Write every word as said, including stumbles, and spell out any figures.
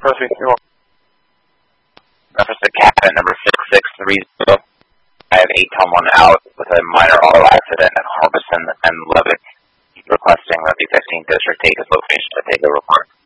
First week, reference to captain number six six three zero. I have eight ton one out with a minor auto accident at Harbison and Levitt, requesting that the fifteenth District take his location to take a report.